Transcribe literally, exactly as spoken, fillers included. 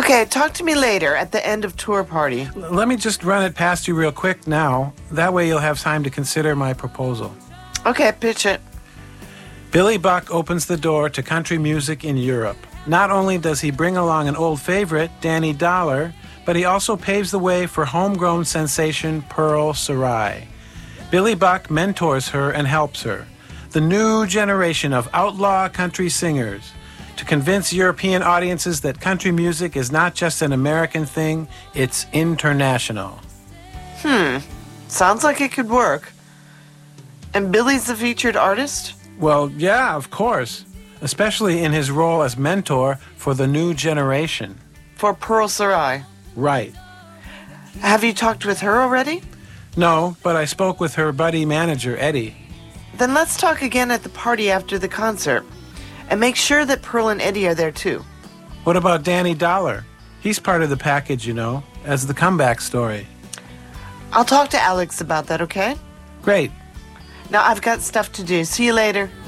Okay, talk to me later at the end of tour party. L- let me just run it past you real quick now. That way you'll have time to consider my proposal. Okay, pitch it. Billy Buck opens the door to country music in Europe. Not only does he bring along an old favorite, Danny Dollar, but he also paves the way for homegrown sensation Pearl Sarai. Billy Buck mentors her and helps her, the new generation of outlaw country singers, to convince European audiences that country music is not just an American thing, it's international. Hmm, sounds like it could work. And Billy's the featured artist? Well, yeah, of course, especially in his role as mentor for the new generation. For Pearl Sarai? Right. Have you talked with her already? No, but I spoke with her buddy manager, Eddie. Then let's talk again at the party after the concert. And make sure that Pearl and Eddie are there too. What about Danny Dollar? He's part of the package, you know, as the comeback story. I'll talk to Alex about that, okay? Great. Now I've got stuff to do. See you later.